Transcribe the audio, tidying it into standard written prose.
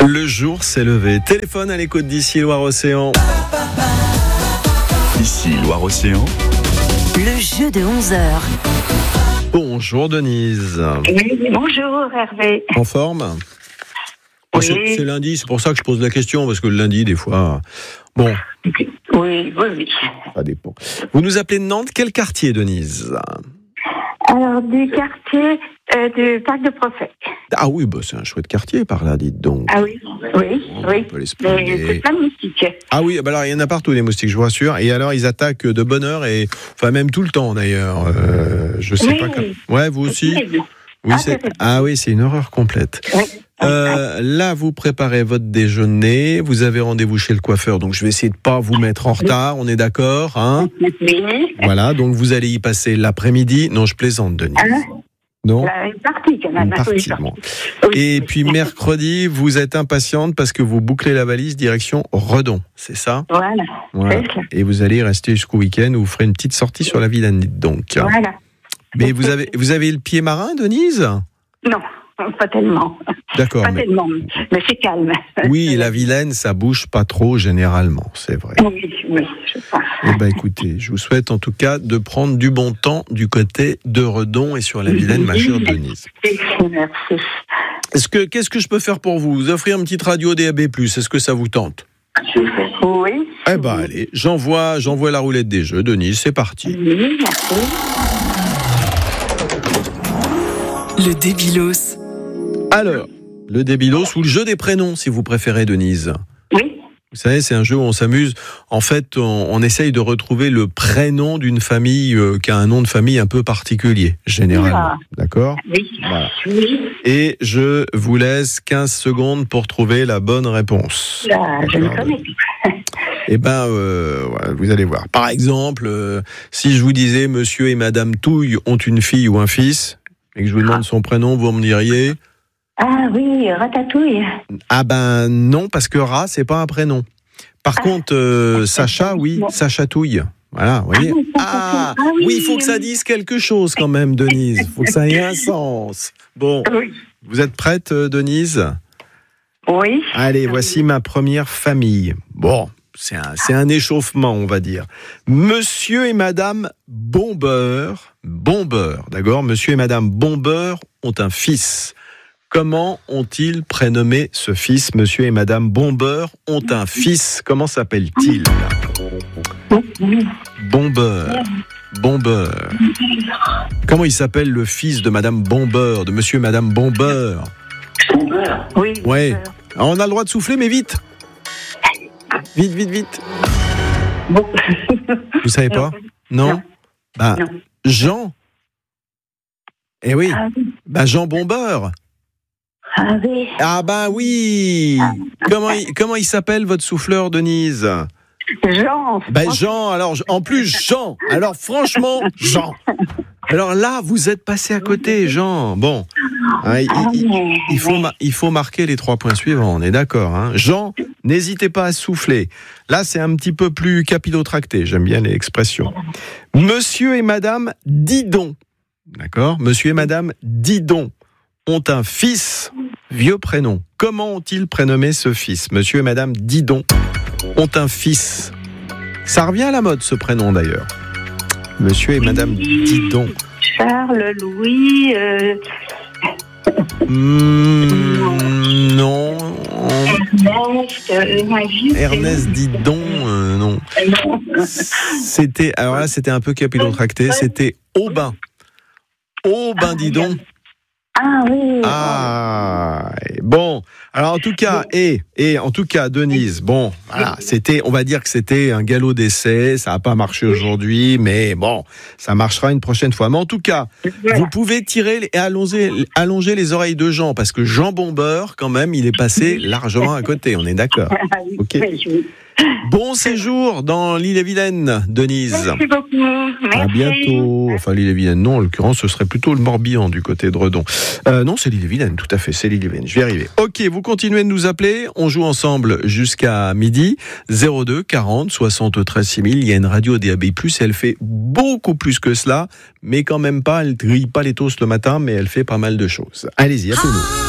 Le jour s'est levé. Téléphone à l'écoute d'Ici Loire-Océan. Ici Loire-Océan. Le jeu de 11h. Bonjour Denise. Oui, bonjour Hervé. En forme ? Oui. C'est lundi, c'est pour ça que je pose la question, parce que le lundi, des fois... Bon, Oui. ça dépend. Vous nous appelez de Nantes, quel quartier, Denise ? Alors, du quartier du Parc de Prophète. Ah oui, bah, c'est un chouette quartier par là, dites donc. Ah oui. On peut les se promener. Mais c'est plein de moustiques. Ah oui, bah alors il y en a partout les moustiques, je vous rassure. Et alors ils attaquent de bonne heure et enfin même tout le temps d'ailleurs. Je sais Oui. pas quand. Ouais, vous aussi. Oui, Oui. C'est une horreur complète. Oui. Là, vous préparez votre déjeuner. Vous avez rendez-vous chez le coiffeur, donc je vais essayer de pas vous mettre en retard. On est d'accord, hein ? Oui. Voilà, donc vous allez y passer l'après-midi. Non, je plaisante, Denis. Non. Une partie quand même. Une partie, Oui. bon. Oui. Et puis mercredi, vous êtes impatiente parce que vous bouclez la valise direction Redon, c'est ça ? Voilà. Voilà. C'est ça. Et vous allez rester jusqu'au week-end où vous ferez une petite sortie sur la Vilaine, dites donc. Voilà. Mais vous avez le pied marin, Denise ? Non, pas tellement. D'accord. Pas tellement, mais c'est calme. Oui, la Vilaine, ça bouge pas trop généralement, c'est vrai. Oui, je pense. Eh ben, écoutez, je vous souhaite en tout cas de prendre du bon temps du côté de Redon et sur la Vilaine, ma chère Denise. Merci. Qu'est-ce que je peux faire pour vous ? Vous offrir une petite radio DAB+, est-ce que ça vous tente ? Oui. Eh ben, allez, j'envoie la roulette des jeux, Denise, c'est parti. Oui, merci. Le débilos. Alors, le débilos ou le jeu des prénoms, si vous préférez, Denise. Oui. Vous savez, c'est un jeu où on s'amuse. En fait, on essaye de retrouver le prénom d'une famille qui a un nom de famille un peu particulier, généralement. Ah. D'accord ? Oui. Voilà. Oui. Et je vous laisse 15 secondes pour trouver la bonne réponse. Là, je ne D'accord. connais plus. Eh ben, voilà, vous allez voir. Par exemple, si je vous disais Monsieur et Madame Touille ont une fille ou un fils, et que je vous demande son prénom, vous me diriez ? Ah oui, ratatouille. Ah ben non, parce que Rat, c'est pas un prénom. Par contre, Sacha, oui, Sacha Touille. Voilà, vous voyez. Oui, il faut que ça dise quelque chose quand même, Denise. Il faut que ça ait un sens. Bon, Oui. vous êtes prête, Denise ? Oui. Allez, voici ma première famille. Bon, c'est un échauffement, on va dire. Monsieur et Madame Bombeur, d'accord ? Monsieur et Madame Bombeur ont un fils. Comment ont-ils prénommé ce fils ? Monsieur et Madame Bombeur ont un fils. Comment s'appelle-t-il ? Bombeur. Comment il s'appelle le fils de Madame Bombeur, de Monsieur et Madame Bombeur ? Oui. Ouais. Alors, on a le droit de souffler, mais vite. Vite. Bon. Vous savez pas ? Non. Bah, Non. Jean. Eh oui. Ah oui. Bah, Jean Bombeur. Ah oui. Ah bah oui. Comment il s'appelle votre souffleur, Denise ? Jean. Ben Jean, alors en plus Jean. Alors franchement, Jean. Alors là, vous êtes passé à côté, Jean. Bon, hein, il faut marquer les 3 points suivants. On est d'accord, hein. Jean, n'hésitez pas à souffler. Là, c'est un petit peu plus capillotracté. J'aime bien les expressions. Monsieur et Madame Didon, d'accord. Monsieur et Madame Didon ont un fils. Vieux prénom. Comment ont-ils prénommé ce fils ? Monsieur et Madame Didon ont un fils. Ça revient à la mode, ce prénom, d'ailleurs. Monsieur et Madame Didon. Charles, Louis. Non. Ernest Didon, non. Alors là, c'était un peu capillotracté. C'était Aubin. Aubin Didon. Ah oui. Ah, bon. Alors en tout cas, Denise, bon, voilà, on va dire que c'était un galop d'essai, ça n'a pas marché aujourd'hui, mais bon, ça marchera une prochaine fois. Mais en tout cas, vous pouvez tirer et allonger les oreilles de Jean, parce que Jean Bombeur, quand même, il est passé largement à côté, on est d'accord. Ok. Bon séjour dans l'île-et-Vilaine, Denise. Merci beaucoup. Merci. À bientôt. Enfin, l'île-et-Vilaine, non, en l'occurrence, ce serait plutôt le Morbihan du côté de Redon. Non, c'est l'île-et-Vilaine, tout à fait, c'est l'île-et-Vilaine. Je vais y arriver. Ok, vous continuez de nous appeler. On joue ensemble jusqu'à midi. 02 40 73 6000. Il y a une radio DAB+, elle fait beaucoup plus que cela, mais quand même pas, elle grille pas les toasts le matin, mais elle fait pas mal de choses. Allez-y, appelez-nous.